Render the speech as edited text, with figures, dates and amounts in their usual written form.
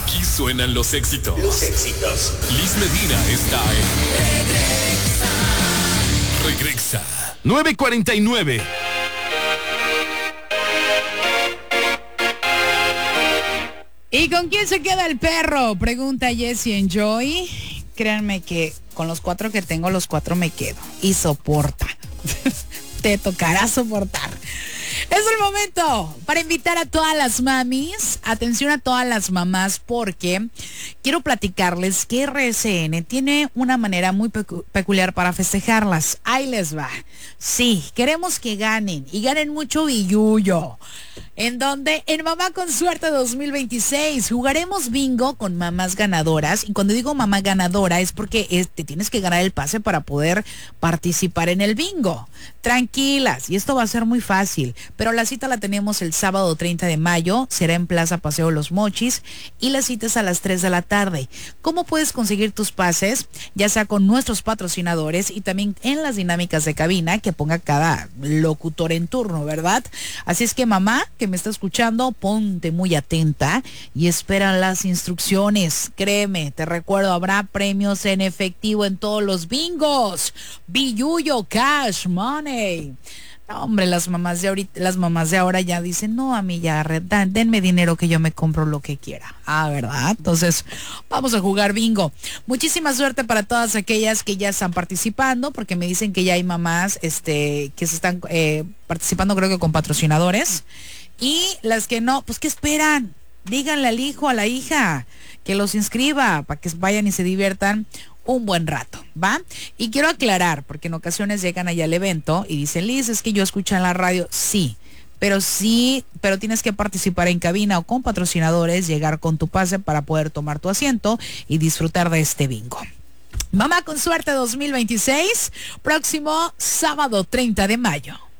Aquí suenan los éxitos. Liz Medina está en Regresa. 9:49. ¿Y con quién se queda el perro? Pregunta Jessie en Joy. Créanme que con los 4 que tengo, los 4 me quedo. Y soporta. Te tocará soportar. Es el momento para invitar a todas las mamis, atención a todas las mamás, porque quiero platicarles que RSN tiene una manera muy peculiar para festejarlas. Ahí les va. Sí, queremos que ganen y ganen mucho billullo. En donde en Mamá con Suerte 2026 jugaremos bingo con mamás ganadoras. Y cuando digo mamá ganadora es porque te tienes que ganar el pase para poder participar en el bingo. Tranquilas, y esto va a ser muy fácil, pero la cita la tenemos el sábado 30 de mayo, será en Plaza Paseo Los Mochis y la cita es a las 3 de la tarde. ¿Cómo puedes conseguir tus pases? Ya sea con nuestros patrocinadores y también en las dinámicas de cabina que ponga cada locutor en turno, ¿verdad? Así es que mamá, que me está escuchando, ponte muy atenta y espera las instrucciones. Créeme, te recuerdo, habrá premios en efectivo en todos los bingos. Billuyo, cash, money. No, hombre, las mamás de ahora ya dicen, no, a mí ya, denme dinero que yo me compro lo que quiera. Ah, ¿verdad? Entonces, vamos a jugar bingo. Muchísima suerte para todas aquellas que ya están participando, porque me dicen que ya hay mamás que se están participando, creo que con patrocinadores. Y las que no, pues ¿qué esperan? Díganle al hijo, a la hija, que los inscriba para que vayan y se diviertan un buen rato, ¿va? Y quiero aclarar, porque en ocasiones llegan allá al evento y dicen, Liz, es que yo escucho en la radio. Sí, pero tienes que participar en cabina o con patrocinadores, llegar con tu pase para poder tomar tu asiento y disfrutar de este bingo. Mamá con Suerte 2026, próximo sábado 30 de mayo.